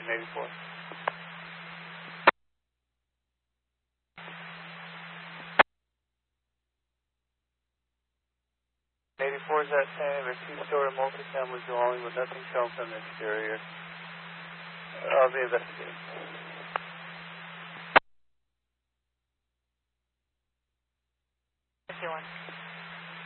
destination 84. 84 is that same, a two-story multi-family dwelling with nothing shown from the exterior. I'll be investigating. 51.